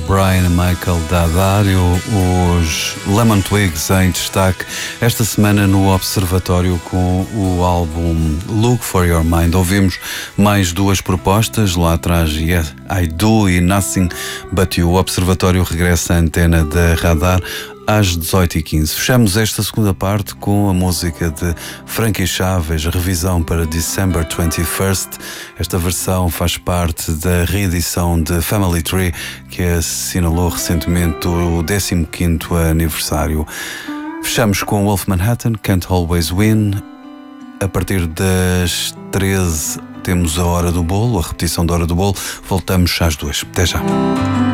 Brian e Michael Daddario, os Lemon Twigs em destaque esta semana no Observatório com o álbum Look for Your Mind. Ouvimos mais duas propostas, lá atrás I Do e Nothing But You. O Observatório regressa à antena da Radar às 18h15. Fechamos esta segunda parte com a música de Frankie Chaves, a revisão para December 21st. Esta versão faz parte da reedição de Family Tree, que assinalou recentemente o 15º aniversário. Fechamos com Wolf Manhattan, Can't Always Win. A partir das 13 temos a Hora do Bolo, a repetição da Hora do Bolo. Voltamos às 2. Até já.